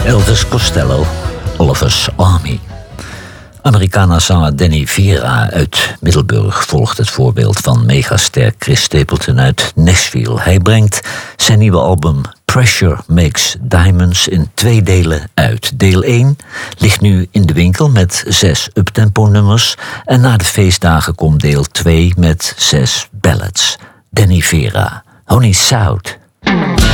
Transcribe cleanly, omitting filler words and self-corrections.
Elvis Costello, Oliver's Army. Americana-zanger Danny Vera uit Middelburg volgt het voorbeeld van megaster Chris Stapleton uit Nashville. Hij brengt zijn nieuwe album Pressure Makes Diamonds in 2 delen uit. Deel 1 ligt nu in de winkel met 6 uptempo-nummers en na de feestdagen komt deel 2 met 6 ballads. Danny Vera, Honey South.